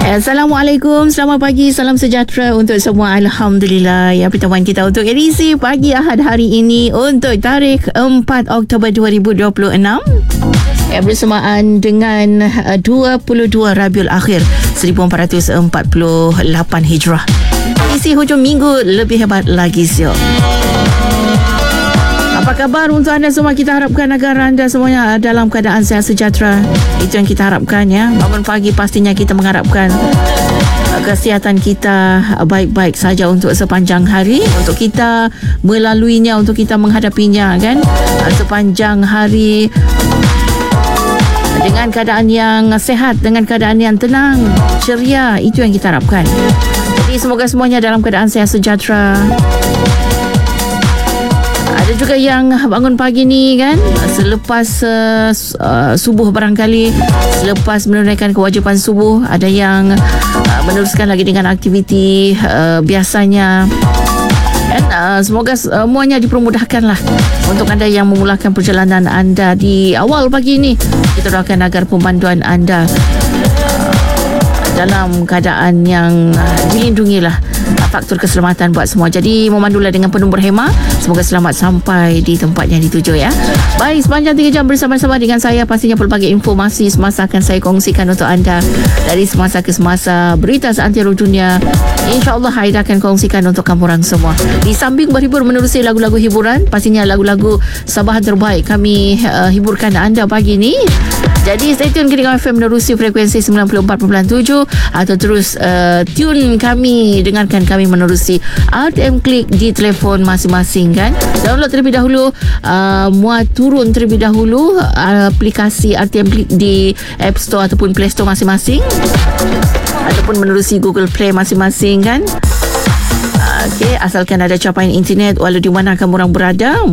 Assalamualaikum, selamat pagi, salam sejahtera untuk semua. Alhamdulillah, ya, pertemuan kita untuk edisi pagi Ahad hari ini untuk tarikh 4 Oktober 2026. Bersamaan dengan 22 Rabiul Akhir 1448 Hijrah. Isi hujung minggu lebih hebat lagi, siap. Apa khabar untuk anda semua? Kita harapkan agar anda semuanya dalam keadaan sehat sejahtera. Itu yang kita harapkan, ya. Bangun pagi pastinya kita mengharapkan kesihatan kita baik-baik saja untuk sepanjang hari, untuk kita melaluinya, untuk kita menghadapinya, kan, sepanjang hari dengan keadaan yang sehat, dengan keadaan yang tenang, ceria. Itu yang kita harapkan. Jadi semoga semuanya dalam keadaan sehat sejahtera. Ada juga yang bangun pagi ni, kan, selepas subuh barangkali, selepas menunaikan kewajipan subuh, ada yang meneruskan lagi dengan aktiviti biasanya. Dan semoga semuanya dipermudahkanlah untuk anda yang memulakan perjalanan anda di awal pagi ini. Kita doakan agar pemanduan anda dalam keadaan yang dilindungilah, faktor keselamatan buat semua. Jadi memandulah dengan penuh berhemah. Semoga selamat sampai di tempat yang dituju, ya. Baik, sepanjang 3 jam bersama-sama dengan saya, pastinya pelbagai informasi semasa akan saya kongsikan untuk anda dari semasa ke semasa, berita seantero dunia. InsyaAllah Aida akan kongsikan untuk kamu orang semua. Di samping berhibur menerusi lagu-lagu hiburan, pastinya lagu-lagu Sabahan terbaik kami hiburkan anda pagi ni. Jadi stay tune Gegar FM menerusi frekuensi 94.7 atau terus tune kami, dengarkan kami menerusi RTM Klik di telefon masing-masing, kan. Download terlebih dahulu, muat turun terlebih dahulu aplikasi RTM Klik di App Store ataupun Play Store masing-masing, ataupun menerusi Google Play masing-masing, kan. Okey, asalkan ada capaian internet walau di mana kamu orang berada.